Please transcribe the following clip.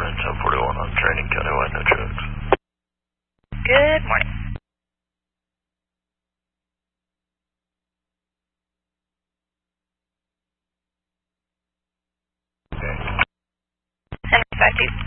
morning, 1041 on training, countywide, no trucks. Good morning. Okay. 752.